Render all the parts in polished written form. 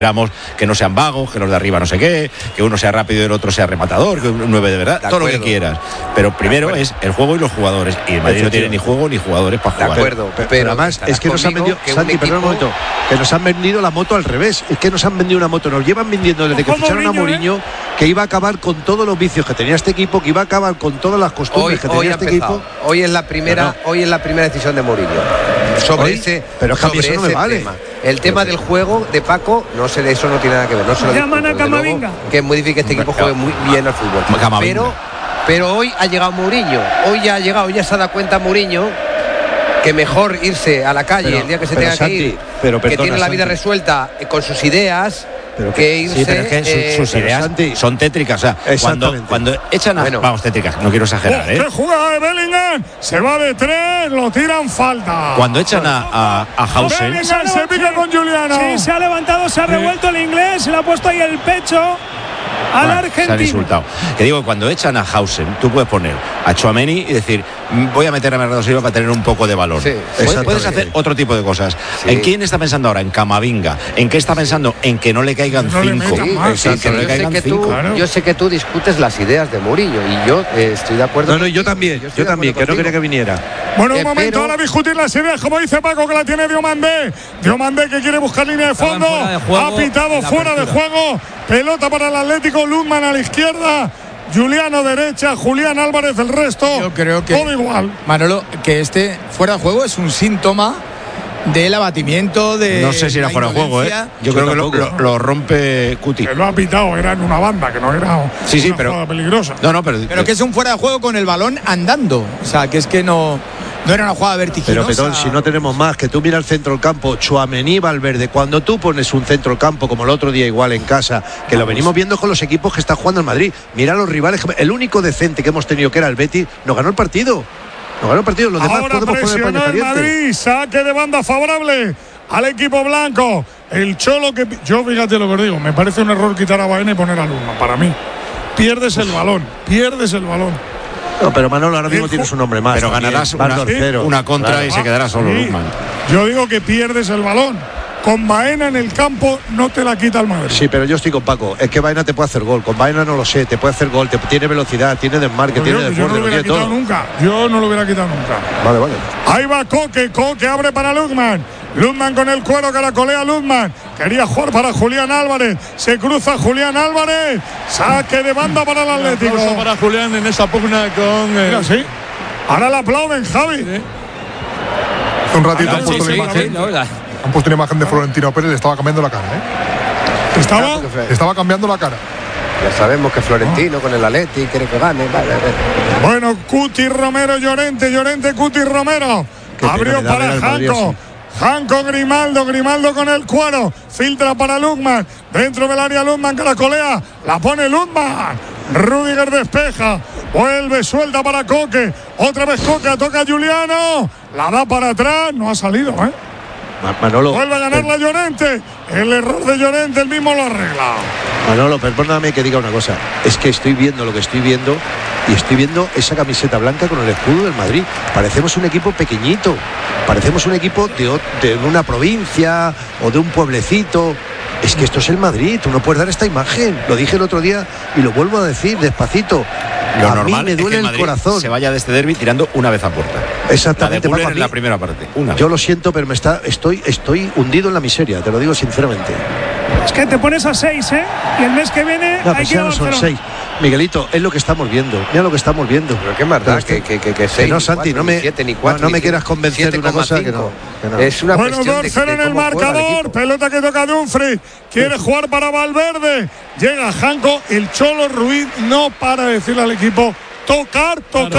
que no sean vagos, que los de arriba no sé qué, que uno sea rápido y el otro sea rematador, que un 9 de verdad, todo lo que quieras. Pero primero es el juego y los jugadores. Y el Madrid no tiene ni juego ni jugadores para jugar. De acuerdo, pero además es que nos han vendido, Santi, perdón un momento, que nos han vendido la moto al revés. Es que nos han vendido una moto, nos llevan vendiendo desde que ficharon a Mourinho, que iba a acabar con todos los vicios que tenía este equipo, que iba a acabar con todas las costumbres que tenía este equipo. Hoy es la primera decisión de Mourinho sobre ese, pero es que a mí eso no me vale. Tema. El tema del juego de Paco, no sé, de eso no tiene nada que ver. No se lo llaman a Camavinga, que es muy difícil que este equipo juegue muy bien al fútbol. Pero hoy ha llegado Mourinho, ya se ha dado cuenta Mourinho que mejor irse a la calle el día que se tenga que ir, que tiene la vida resuelta con sus ideas. Que irse, sí, pero es que sus ideas son tétricas. O sea, cuando echan a... Vamos, tétricas, no quiero exagerar, ¡Qué jugada de Bellingham! Se va de 3, lo tiran falta. Cuando echan a Hausen... Bellingham se pica con Juliano. Sí, se ha levantado, se ha revuelto el inglés, se le ha puesto ahí el pecho al argentino. Se han insultado. Que digo, cuando echan a Hausen, tú puedes poner a Tchouaméni y decir, voy a meter a Bernardo Silva para tener un poco de valor. Sí, puedes hacer otro tipo de cosas. Sí. ¿En quién está pensando ahora? En Camavinga. ¿En qué está pensando? En que no le caigan 5. Yo sé que tú discutes las ideas de Mourinho y yo estoy de acuerdo. No, yo también, que no quería que viniera. Bueno, un momento, ahora discutir las ideas, como dice Paco, que la tiene Diomandé. Diomandé que quiere buscar línea de fondo. Ha pitado fuera de juego. Pelota para el Atlético, Lundman a la izquierda, Juliano derecha, Julián Álvarez el resto. Yo creo que todo igual. Manolo, que este fuera de juego es un síntoma del abatimiento de... No sé si era fuera de juego, Yo creo que lo rompe Cuti. Que lo ha pitado, era en una banda, que no era una jugada peligrosa. Pero que es un fuera de juego con el balón andando. O sea, que es que no era una jugada vertiginosa. Pero Petón, si no tenemos más, que tú mira el centro del campo, Tchouaméni, Valverde, cuando tú pones un centro del campo como el otro día igual en casa, que lo venimos viendo con los equipos que está jugando el Madrid, mira a los rivales, el único decente que hemos tenido, que era el Betis, nos ganó el partido. Los demás ahora podemos poner el paño caliente. Madrid, saque de banda favorable al equipo blanco. El Cholo que... Yo fíjate lo que os digo, me parece un error quitar a Baena y poner a Lundman, para mí. Pierdes el balón. No, pero Manolo, ahora mismo tienes un hombre más. Pero ganarás una contra y se quedará solo Lundman. Yo digo que pierdes el balón. Con Baena en el campo no te la quita el Madrid. Sí, pero yo estoy con Paco. Es que Baena te puede hacer gol. Con Baena no lo sé. Te puede hacer gol. Tiene velocidad, tiene desmarque, tiene desborde. Yo no lo hubiera quitado nunca. Vale. Ahí va Coque abre para Lundman. Lundman con el cuero, caracolea Lundman. Quería jugar para Julián Álvarez. Se cruza Julián Álvarez. Saque de banda para el Atlético. Un para Julián en esa pugna con... Mira, sí. Ahora le aplauden, Javi. Sí. Un ratito han puesto una imagen. Han puesto una imagen de Florentino Pérez, le estaba cambiando la cara, Estaba cambiando la cara. Ya sabemos que Florentino con el Atleti quiere que gane. Bueno, Cuti Romero, Llorente, Cuti Romero. Abrió para Janko. Janko Grimaldo con el cuero. Filtra para Lundman. Dentro del área Lundman, caracolea. La pone Lundman. Rüdiger despeja. Vuelve, suelta para Coque. Otra vez Coque, toca a Juliano. La da para atrás. No ha salido, Manolo, vuelve a ganar la Llorente. El error de Llorente, el mismo lo arregla. Manolo, perdóname que diga una cosa. Es que estoy viendo lo que estoy viendo y estoy viendo esa camiseta blanca con el escudo del Madrid. Parecemos un equipo pequeñito. Parecemos un equipo de una provincia o de un pueblecito. Es que esto es el Madrid. Tú no puedes dar esta imagen. Lo dije el otro día y lo vuelvo a decir despacito. Lo normal me duele es que el corazón. Se vaya de este derbi tirando una vez a puerta. Exactamente. La de Müller en la primera parte. Yo lo siento, pero estoy hundido en la miseria, te lo digo sinceramente. Es que te pones a 6, y el mes que viene hay que ir a Barcelona. Son 6. Miguelito, es lo que estamos viendo. Mira lo que estamos viendo. Pero qué más da que 6. No, Santi, no me quieras convencer de una cosa que no. Es una bueno, 2-0 en el marcador. Pelota que toca Dumfries. Quiere jugar para Valverde. Llega Janko. El Cholo Ruiz no para de decirle al equipo: tocar.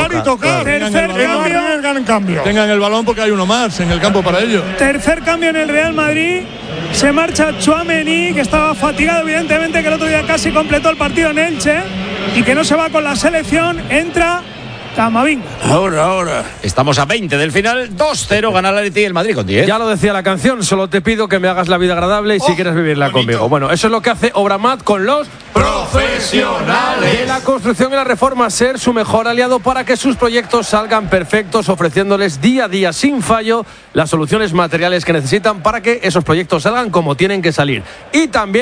Tercer cambio. Tengan el balón porque hay uno más en el campo para ello. Tercer cambio en el Real Madrid. Se marcha Tchouaméni, que estaba fatigado, evidentemente, que el otro día casi completó el partido en Elche y que no se va con la selección. Entra Camavinga. Ahora. Estamos a 20 del final. 2-0 gana el Atleti y el Madrid con 10. Ya lo decía la canción, solo te pido que me hagas la vida agradable y si quieres vivirla conmigo. Bueno, eso es lo que hace Obramat con los profesionales de la construcción y la reforma, ser su mejor aliado para que sus proyectos salgan perfectos, ofreciéndoles día a día sin fallo las soluciones materiales que necesitan para que esos proyectos salgan como tienen que salir. Y también